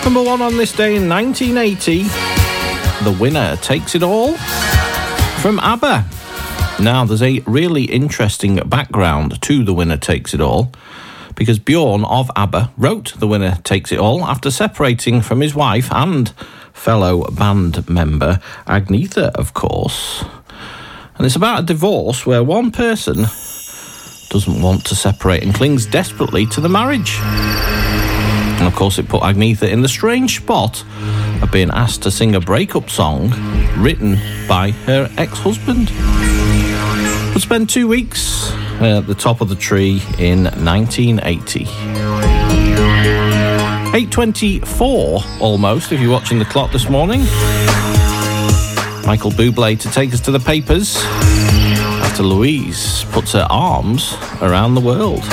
Number 1 on this day in 1980, The Winner Takes It All from ABBA. Now, there's a really interesting background to The Winner Takes It All, because Bjorn of ABBA wrote The Winner Takes It All after separating from his wife and fellow band member Agnetha, of course. And it's about a divorce where one person doesn't want to separate and clings desperately to the marriage. And of course, it put Agnetha in the strange spot of being asked to sing a breakup song written by her ex-husband. Would spend 2 weeks at the top of the tree in 1980. 8:24 almost, if you're watching the clock this morning. Michael Bublé to take us to the papers after Louise puts her arms around the world.